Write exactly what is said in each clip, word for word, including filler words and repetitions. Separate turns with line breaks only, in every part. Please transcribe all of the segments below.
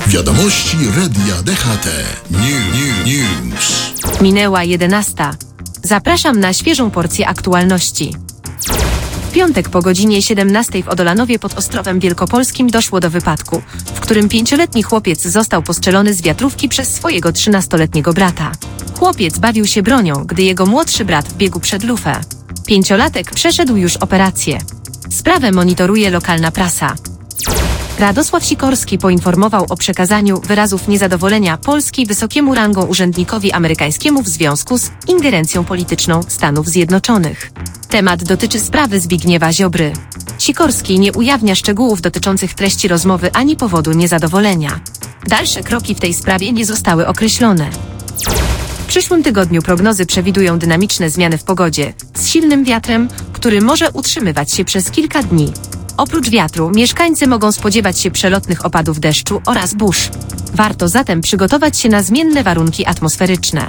Wiadomości Radia D H T. New, new, news.
Minęła jedenasta. Zapraszam na świeżą porcję aktualności. W piątek po godzinie siedemnastej w Odolanowie pod Ostrowem Wielkopolskim doszło do wypadku, w którym pięcioletni chłopiec został postrzelony z wiatrówki przez swojego trzynastoletniego brata. Chłopiec bawił się bronią, gdy jego młodszy brat wbiegł przed lufę. Pięciolatek przeszedł już operację. Sprawę monitoruje lokalna prasa. Radosław Sikorski poinformował o przekazaniu wyrazów niezadowolenia Polski wysokiemu rangą urzędnikowi amerykańskiemu w związku z ingerencją polityczną Stanów Zjednoczonych. Temat dotyczy sprawy Zbigniewa Ziobry. Sikorski nie ujawnia szczegółów dotyczących treści rozmowy ani powodu niezadowolenia. Dalsze kroki w tej sprawie nie zostały określone. W przyszłym tygodniu prognozy przewidują dynamiczne zmiany w pogodzie, z silnym wiatrem, który może utrzymywać się przez kilka dni. Oprócz wiatru, mieszkańcy mogą spodziewać się przelotnych opadów deszczu oraz burz. Warto zatem przygotować się na zmienne warunki atmosferyczne.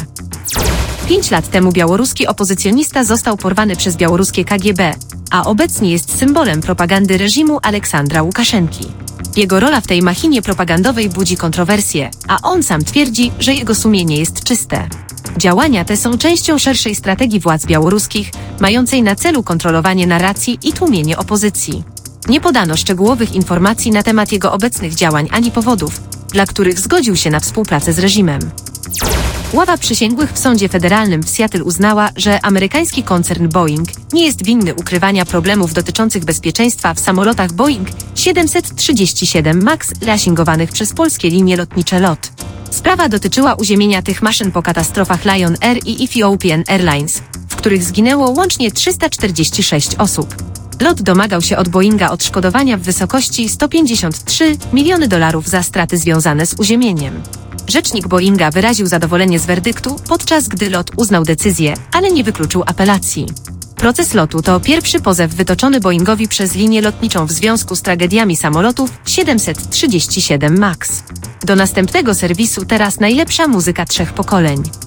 Pięć lat temu białoruski opozycjonista został porwany przez białoruskie K G B, a obecnie jest symbolem propagandy reżimu Aleksandra Łukaszenki. Jego rola w tej machinie propagandowej budzi kontrowersje, a on sam twierdzi, że jego sumienie jest czyste. Działania te są częścią szerszej strategii władz białoruskich, mającej na celu kontrolowanie narracji i tłumienie opozycji. Nie podano szczegółowych informacji na temat jego obecnych działań ani powodów, dla których zgodził się na współpracę z reżimem. Ława przysięgłych w sądzie federalnym w Seattle uznała, że amerykański koncern Boeing nie jest winny ukrywania problemów dotyczących bezpieczeństwa w samolotach Boeing siedemset trzydzieści siedem MAX leasingowanych przez polskie linie lotnicze L O T. Sprawa dotyczyła uziemienia tych maszyn po katastrofach Lion Air i Ethiopian Airlines, w których zginęło łącznie trzysta czterdzieści sześć osób. L O T domagał się od Boeinga odszkodowania w wysokości sto pięćdziesiąt trzy miliony dolarów za straty związane z uziemieniem. Rzecznik Boeinga wyraził zadowolenie z werdyktu, podczas gdy L O T uznał decyzję, ale nie wykluczył apelacji. Proces lotu to pierwszy pozew wytoczony Boeingowi przez linię lotniczą w związku z tragediami samolotów siedemset trzydzieści siedem MAX. Do następnego serwisu teraz najlepsza muzyka trzech pokoleń.